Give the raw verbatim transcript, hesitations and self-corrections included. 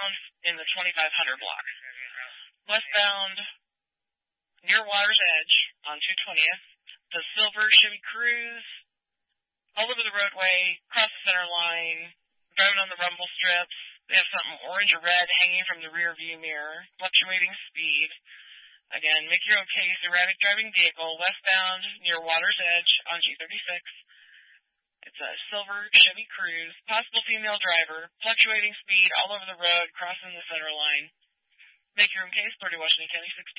westbound in the twenty-five hundred block. Westbound near Water's Edge on two twentieth, the silver Chevy Cruise, all over the roadway, across the center line, driving on the rumble strips. They have something orange or red hanging from the rear view mirror, fluctuating speed. Again, make your own case, erratic driving vehicle, westbound near Water's Edge on G thirty-six. It's a silver Chevy Cruise, possible female driver, fluctuating speed all over the road, crossing the center line. Make your own case, Purdue, Washington County, sixty.